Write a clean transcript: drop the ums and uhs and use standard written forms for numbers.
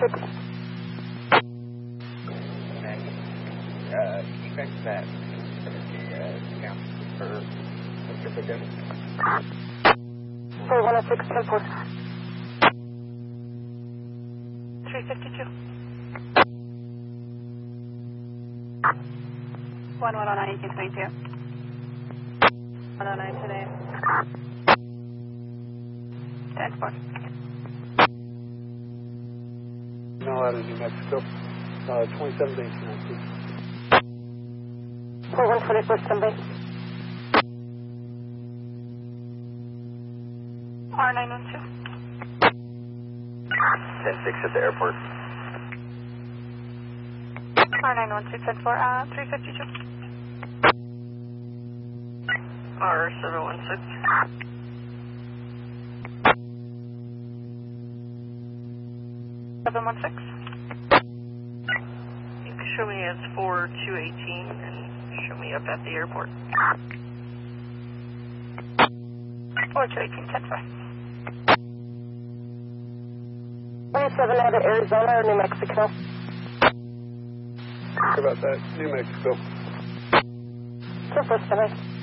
You fix that account for Mr. Pickup? 4106, 10-4. 352. 1109, you can 22. 109 today. 10-4. Now out of New Mexico. 27 days now, please. 4124, standby. R912. 10-6 at the airport. R912, 10-4, 352. R716. Show me it's 4218 and show me up at the airport. 4218, 10-4. 27 out of Arizona or New Mexico? Sorry about that. New Mexico. 10-4, standby.